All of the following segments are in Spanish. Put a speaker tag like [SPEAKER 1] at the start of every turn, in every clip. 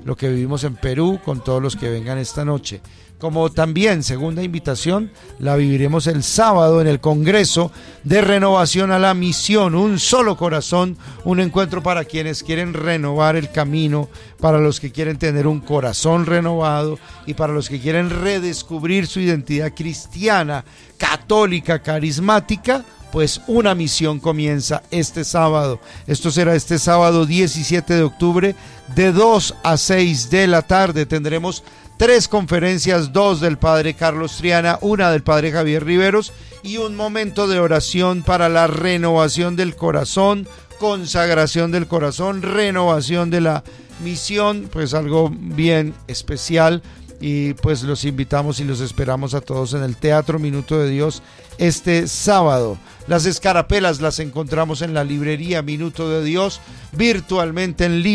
[SPEAKER 1] lo que vivimos en Perú con todos los que vengan esta noche. Como también, segunda invitación, la viviremos el sábado en el Congreso de Renovación a la Misión, un solo corazón, un encuentro para quienes quieren renovar el camino, para los que quieren tener un corazón renovado y para los que quieren redescubrir su identidad cristiana, católica, carismática. Pues una misión comienza este sábado. Esto será este sábado 17 de octubre de 2 a 6 de la tarde. Tendremos 3 conferencias, 2 del padre Carlos Triana, una del padre Javier Riveros y un momento de oración para la renovación del corazón, consagración del corazón, renovación de la misión, pues algo bien especial. Y pues los invitamos y los esperamos a todos en el Teatro Minuto de Dios este sábado. Las escarapelas las encontramos en la librería Minuto de Dios, virtualmente en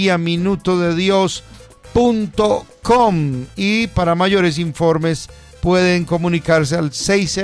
[SPEAKER 1] libreriaminutodedios.com, y para mayores informes pueden comunicarse al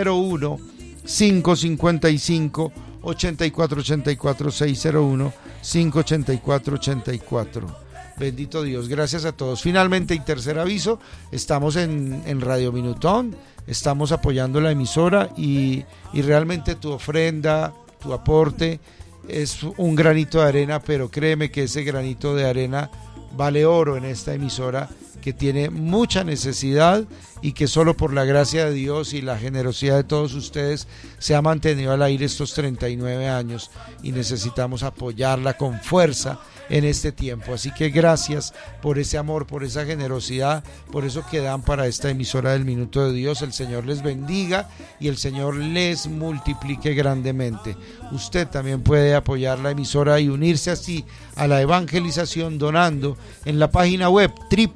[SPEAKER 1] 601-555-8484, 601-584-8484. Bendito Dios, gracias a todos. Finalmente, y tercer aviso, estamos en Radio Minutón, estamos apoyando la emisora y realmente tu ofrenda, tu aporte es un granito de arena, pero créeme que ese granito de arena vale oro en esta emisora que tiene mucha necesidad y que solo por la gracia de Dios y la generosidad de todos ustedes se ha mantenido al aire estos 39 años y necesitamos apoyarla con fuerza en este tiempo. Así que gracias por ese amor, por esa generosidad, por eso que dan para esta emisora del Minuto de Dios. El Señor les bendiga y el Señor les multiplique grandemente. Usted también puede apoyar la emisora y unirse así a la evangelización donando en la página web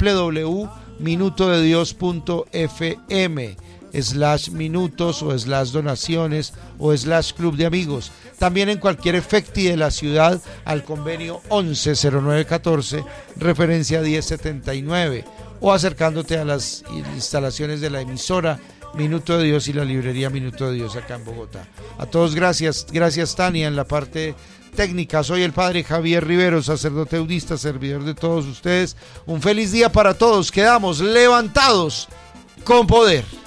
[SPEAKER 1] www.minutodedios.fm/minutos o /donaciones o /club de amigos. También en cualquier efecti de la ciudad al convenio 110914 referencia 1079 o acercándote a las instalaciones de la emisora Minuto de Dios y la librería Minuto de Dios acá en Bogotá. A todos gracias Tania en la parte técnica. Soy el padre Javier Riveros, sacerdote eudista, servidor de todos ustedes. Un feliz día para todos. Quedamos levantados con poder.